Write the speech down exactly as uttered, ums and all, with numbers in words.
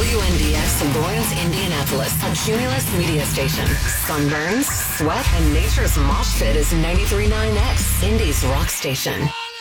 W N D X Lawrence, Indianapolis, a Cumulus media station. Sunburns, sweat, and nature's mosh pit is ninety-three point nine X, Indy's rock station.